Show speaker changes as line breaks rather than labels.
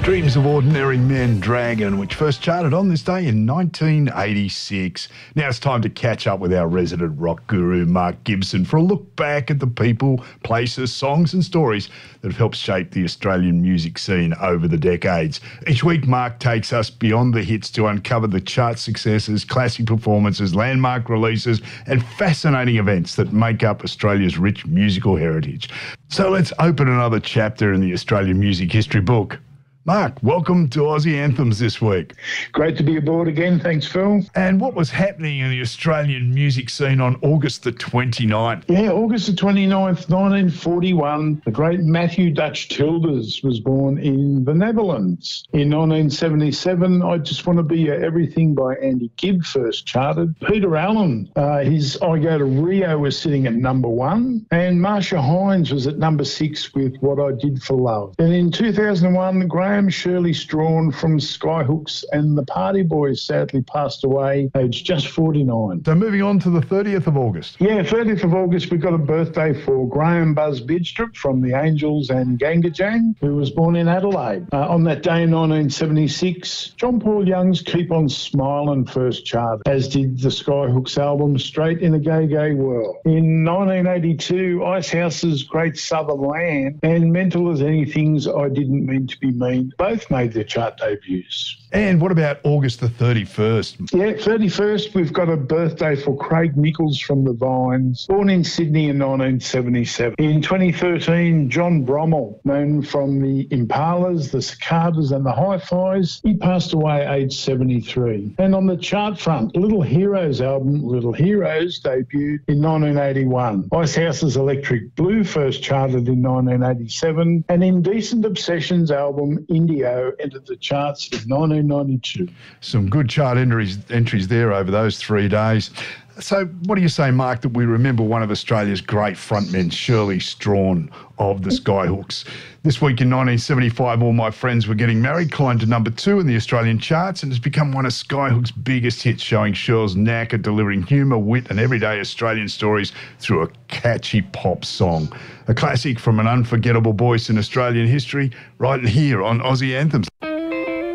Dreams of Ordinary Men, Dragon, which first charted on this day in 1986. Now it's time to catch up with our resident rock guru, Mark Gibson, for a look back at the people, places, songs and stories that have helped shape the Australian music scene over the decades. Each week, Mark takes us beyond the hits to uncover the chart successes, classic performances, landmark releases and fascinating events that make up Australia's rich musical heritage. So let's open another chapter in the Australian music history book. Mark, welcome to Aussie Anthems this week.
Great to be aboard again. Thanks, Phil.
And what was happening in the Australian music scene on August the 29th?
Yeah, August the 29th, 1941, the great Matthew Dutch Tilders was born in the Netherlands. In 1977, I Just Want to Be Your Everything by Andy Gibb first charted. Peter Allen, his I Go to Rio was sitting at number 1. And Marsha Hines was at number 6 with What I Did for Love. And in 2001, Graham Shirley Strawn from Skyhooks and the Party Boys sadly passed away, aged just 49.
So moving on to the 30th of August.
Yeah, 30th of August, we've got a birthday for Graham Buzz Bidstrup from the Angels and Gangajang, who was born in Adelaide. On that day in 1976, John Paul Young's Keep On Smiling first charted, as did the Skyhooks album Straight in a Gay Gay World. In 1982, Icehouse's Great Southern Land and Mental as Anything's I Didn't Mean to Be Mean both made their chart debuts.
And what about August the 31st?
Yeah, 31st, we've got a birthday for Craig Nichols from the Vines, born in Sydney in 1977. In 2013, John Brommel, known from the Impalas, the Cicadas and the Hi-Fis, he passed away aged 73. And on the chart front, Little Heroes album, Little Heroes, debuted in 1981. Icehouse's Electric Blue first charted in 1987, and Indecent Obsessions album, Indio, entered the charts in 1992.
Some good chart entries there over those 3 days. So what do you say, Mark, that we remember one of Australia's great frontmen, Shirley Strawn of the Skyhooks? This week in 1975, All My Friends Were Getting Married climbed to number 2 in the Australian charts and has become one of Skyhooks' biggest hits, showing Shirl's knack at delivering humour, wit and everyday Australian stories through a catchy pop song. A classic from an unforgettable voice in Australian history, right here on Aussie Anthems.